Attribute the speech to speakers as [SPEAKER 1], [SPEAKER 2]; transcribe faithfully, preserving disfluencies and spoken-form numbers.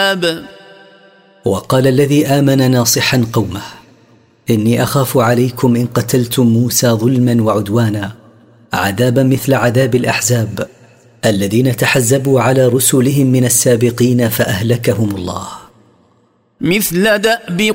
[SPEAKER 1] وقال الذي آمن ناصحا قومه: إني أخاف عليكم إن قتلتم موسى ظلما وعدوانا عذابا مثل عذاب الأحزاب الذين تحزبوا على رسلهم من السابقين فأهلكهم الله.
[SPEAKER 2] مثل دأب